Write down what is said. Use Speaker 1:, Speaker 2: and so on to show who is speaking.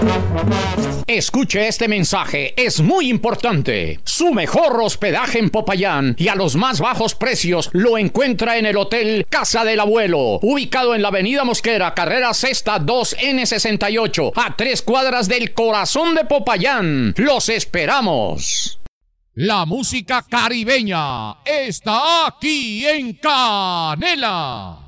Speaker 1: Escuche este mensaje, es muy importante. Su mejor hospedaje en Popayán y a los más bajos precios lo encuentra en el Hotel Casa del Abuelo, ubicado en la Avenida Mosquera, carrera sexta 2N68, a 3 cuadras del corazón de Popayán. ¡Los esperamos!
Speaker 2: La música caribeña está aquí en Canela.